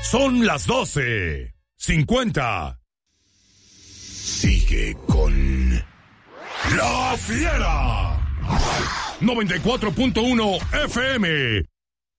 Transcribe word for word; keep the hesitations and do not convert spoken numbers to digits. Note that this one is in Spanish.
Son las doce cincuenta. Sigue con La Fiera. noventa y cuatro punto uno F M.